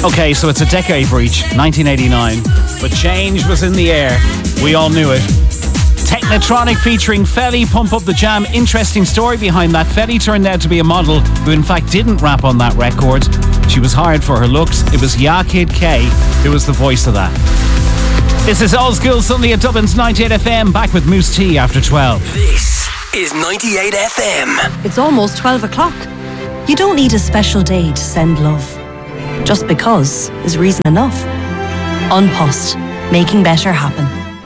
Okay, so it's a decade breach, 1989, but change was in the air. We all knew it. Technotronic featuring Feli, Pump Up the Jam. Interesting story behind that. Feli turned out to be a model who in fact didn't rap on that record. She was hired for her looks. It was Ya Kid K who was the voice of that. This is Old School Sunday at Dublin's 98 FM, back with Moose T after 12. This is 98 FM. It's almost 12 o'clock. You don't need a special day to send love. Just because is reason enough. An Post, making better happen.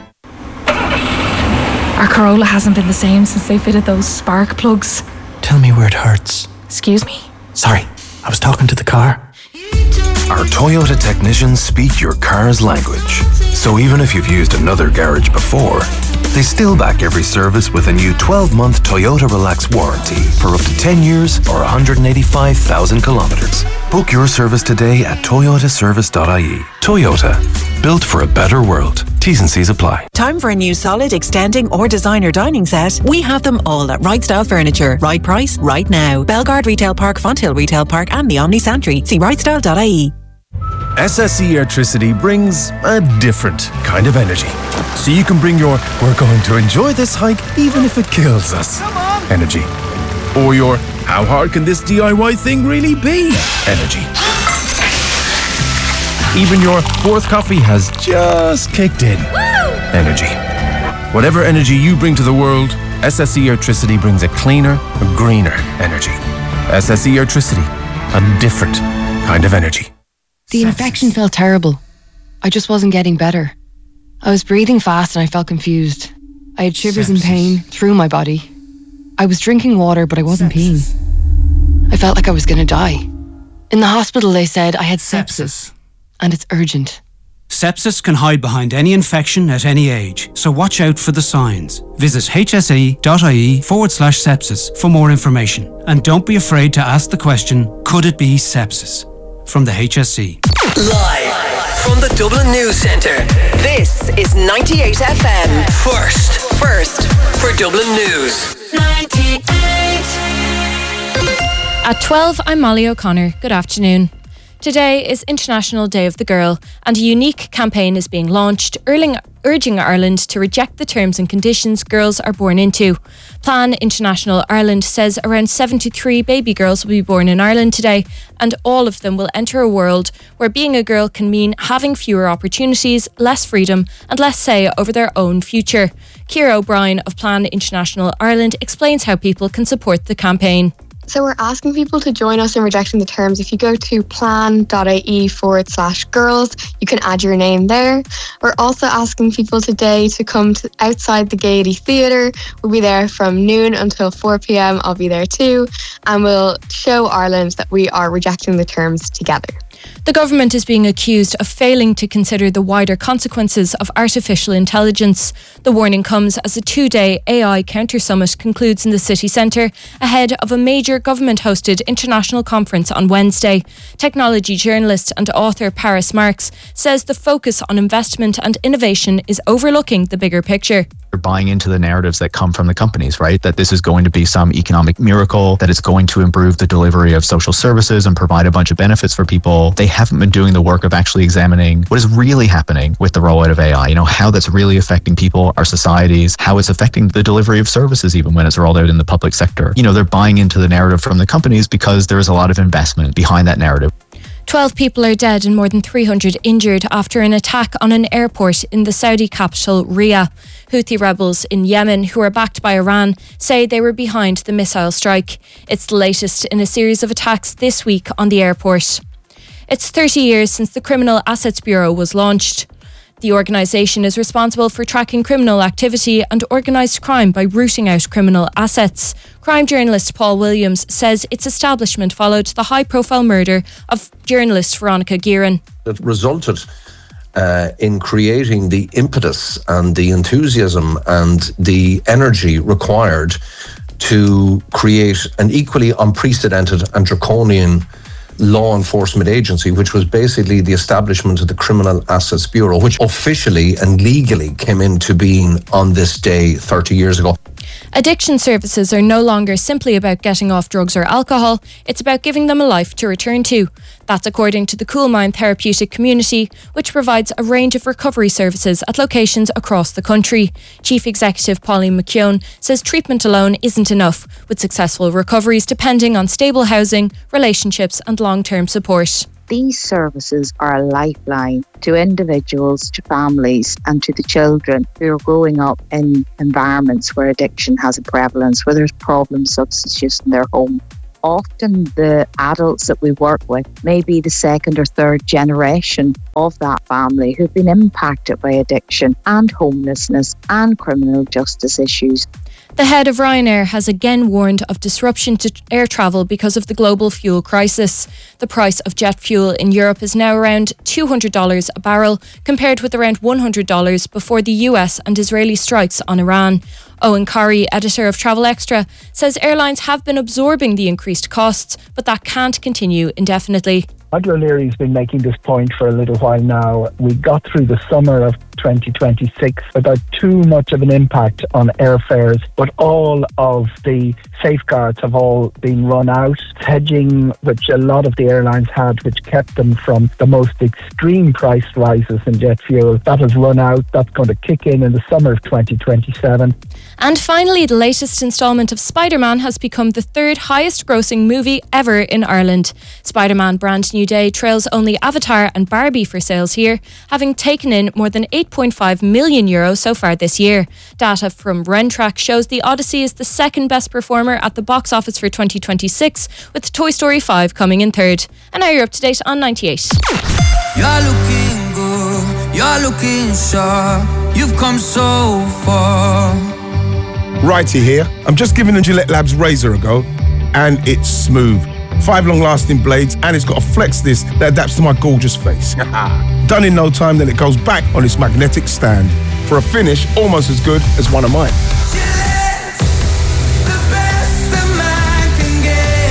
Our Corolla hasn't been the same since they fitted those spark plugs. Tell me where it hurts. Excuse me? Sorry, I was talking to the car. Our Toyota technicians speak your car's language. So even if you've used another garage before, they still back every service with a new 12-month Toyota Relax warranty for up to 10 years or 185,000 kilometres. Book your service today at toyotaservice.ie. Toyota, built for a better world. T's and C's apply. Time for a new solid, extending or designer dining set? We have them all at Right Style Furniture. Right price, right now. Belgard Retail Park, Fonthill Retail Park and the Omni Santry. See rightstyle.ie. SSE Airtricity brings a different kind of energy. So you can bring your "we're going to enjoy this hike even if it kills us" energy. Or your "how hard can this DIY thing really be" energy. Even your fourth coffee has just kicked in energy. Whatever energy you bring to the world, SSE Airtricity brings a cleaner, a greener energy. SSE Airtricity, a different kind of energy. The infection felt terrible. I just wasn't getting better. I was breathing fast and I felt confused. I had shivers and pain through my body. I was drinking water, but I wasn't peeing. I felt like I was going to die. In the hospital, they said I had sepsis, and it's urgent. Sepsis can hide behind any infection at any age, so watch out for the signs. Visit hse.ie/sepsis for more information. And don't be afraid to ask the question, could it be sepsis? From the HSE. Live from the Dublin News Centre. This is 98 FM. First for Dublin News. 98. At 12, I'm Molly O'Connor. Good afternoon. Today is International Day of the Girl, and a unique campaign is being launched, urging Ireland to reject the terms and conditions girls are born into. Plan International Ireland says around 73 baby girls will be born in Ireland today, and all of them will enter a world where being a girl can mean having fewer opportunities, less freedom, and less say over their own future. Ciara O'Brien of Plan International Ireland explains how people can support the campaign. So we're asking people to join us in rejecting the terms. If you go to plan.ie/girls, you can add your name there. We're also asking people today to come to outside the Gaiety Theatre. We'll be there from noon until 4 p.m. I'll be there too. And we'll show Ireland that we are rejecting the terms together. The government is being accused of failing to consider the wider consequences of artificial intelligence. The warning comes as a 2-day AI Counter Summit concludes in the city centre ahead of a major government-hosted international conference on Wednesday. Technology journalist and author Paris Marx says the focus on investment and innovation is overlooking the bigger picture. They're buying into the narratives that come from the companies, right? That this is going to be some economic miracle, that it's going to improve the delivery of social services and provide a bunch of benefits for people. They haven't been doing the work of actually examining what is really happening with the rollout of AI, how that's really affecting people, our societies, how it's affecting the delivery of services even when it's rolled out in the public sector. They're buying into the narrative from the companies because there is a lot of investment behind that narrative. 12 people are dead and more than 300 injured after an attack on an airport in the Saudi capital Riyadh. Houthi rebels in Yemen, who are backed by Iran, say they were behind the missile strike. It's the latest in a series of attacks this week on the airport. It's 30 years since the Criminal Assets Bureau was launched. The organisation is responsible for tracking criminal activity and organised crime by rooting out criminal assets. Crime journalist Paul Williams says its establishment followed the high-profile murder of journalist Veronica Guerin. It resulted in creating the impetus and the enthusiasm and the energy required to create an equally unprecedented and draconian law enforcement agency, which was basically the establishment of the Criminal Assets Bureau, which officially and legally came into being on this day 30 years ago. Addiction services are no longer simply about getting off drugs or alcohol, it's about giving them a life to return to. That's according to the Coolmine Therapeutic Community, which provides a range of recovery services at locations across the country. Chief Executive Pauline McKeown says treatment alone isn't enough, with successful recoveries depending on stable housing, relationships and long-term support. These services are a lifeline to individuals, to families and to the children who are growing up in environments where addiction has a prevalence, where there's problem substance use in their home. Often the adults that we work with may be the second or third generation of that family who've been impacted by addiction and homelessness and criminal justice issues. The head of Ryanair has again warned of disruption to air travel because of the global fuel crisis. The price of jet fuel in Europe is now around $200 a barrel, compared with around $100 before the US and Israeli strikes on Iran. Owen Corrie, editor of Travel Extra, says airlines have been absorbing the increased costs, but that can't continue indefinitely. Michael O'Leary's been making this point for a little while now. We got through the summer of 2026 without too much of an impact on airfares, but all of the safeguards have all been run out. Hedging, which a lot of the airlines had, which kept them from the most extreme price rises in jet fuel, that has run out. That's going to kick in the summer of 2027. And finally, the latest instalment of Spider-Man has become the third highest grossing movie ever in Ireland. Spider-Man Brand New Day trails only Avatar and Barbie for sales here, having taken in more than €8.5 million so far this year. Data from Rentrack shows the Odyssey is the second best performer at the box office for 2026, with Toy Story 5 coming in third. And now you're up to date on 98. You're looking good, you're looking sharp, you've come so far. Righty here. I'm just giving the Gillette Labs razor a go, and it's smooth. 5 long-lasting blades, and it's got a flex disc that adapts to my gorgeous face. Done in no time, then it goes back on its magnetic stand for a finish almost as good as one of mine. Gillette, the best a man can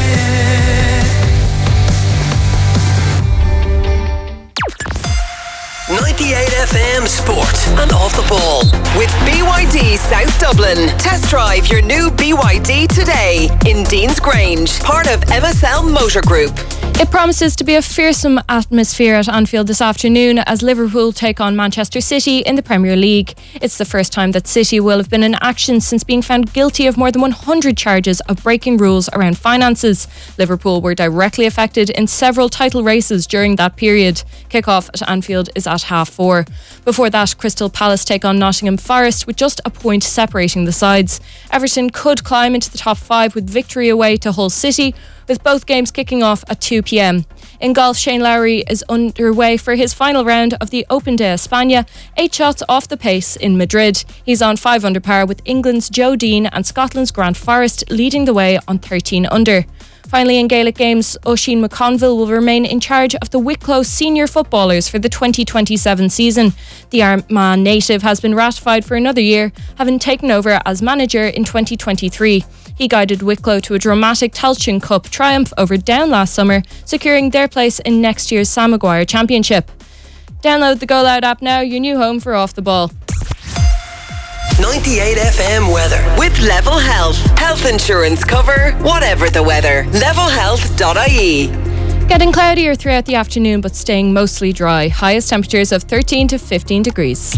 get. 98 FM Sport and Off the Ball with BYD South Dublin. Test drive your new BYD today in Dean's Grange, part of MSL Motor Group. It promises to be a fearsome atmosphere at Anfield this afternoon as Liverpool take on Manchester City in the Premier League. It's the first time that City will have been in action since being found guilty of more than 100 charges of breaking rules around finances. Liverpool were directly affected in several title races during that period. Kick-off at Anfield is at 4:30. Before that, Crystal Palace take on Nottingham Forest with just a point separating the sides. Everton could climb into the top 5 with victory away to Hull City, with both games kicking off at 2 p.m. In golf, Shane Lowry is underway for his final round of the Open de España, 8 shots off the pace in Madrid. He's on 5 under par with England's Joe Dean and Scotland's Grant Forrest leading the way on 13 under. Finally, in Gaelic games, Oisin McConville will remain in charge of the Wicklow senior footballers for the 2027 season. The Armagh native has been ratified for another year, having taken over as manager in 2023. He guided Wicklow to a dramatic Tailteann Cup triumph over Down last summer, securing their place in next year's Sam Maguire Championship. Download the Go Loud app now, your new home for Off the Ball. 98 FM weather with Level Health. Health insurance cover, whatever the weather. Levelhealth.ie. Getting cloudier throughout the afternoon, but staying mostly dry. Highest temperatures of 13 to 15 degrees.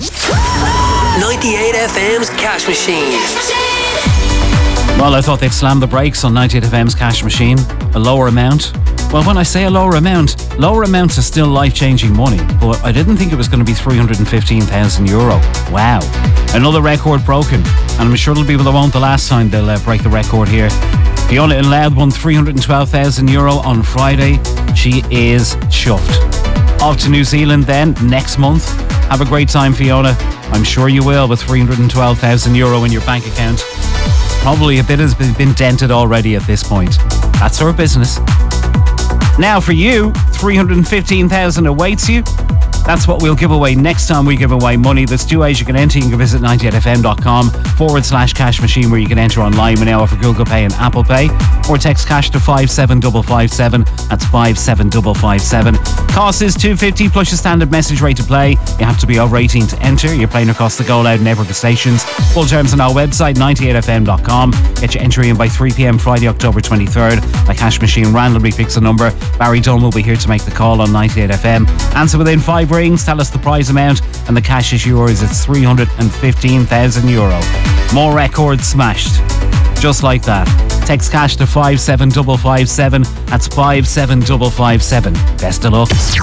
98 FM's Cash Machine. Well, I thought they'd slam the brakes on 98 FM's Cash Machine. A lower amount. Well, when I say a lower amounts are still life-changing money, but I didn't think it was going to be €315,000. Wow. Another record broken, and I'm sure it'll be the one the last time they'll break the record here. Fiona in Louth won €312,000 on Friday. She is chuffed. Off to New Zealand then, next month. Have a great time, Fiona. I'm sure you will, with €312,000 in your bank account. Probably a bit has been dented already at this point. That's our business. Now for you, 315,000 awaits you. That's what we'll give away next time we give away money. There's two ways you can enter. You can visit 98fm.com/cash machine, where you can enter online. We now offer Google Pay and Apple Pay. Or text cash to 57557. That's 57557. Cost is $2.50 plus your standard message rate to play. You have to be over 18 to enter. You're playing across the Go Loud network of stations. Full terms on our website, 98fm.com. Get your entry in by 3 p.m. Friday, October 23rd. The cash machine randomly picks a number. Barry Dunn will be here to make the call on 98FM. Answer within 5 rings, tell us the prize amount, and the cash is yours. It's €315,000. More records smashed. Just like that. Text cash to 57557. That's 57557. Best of luck.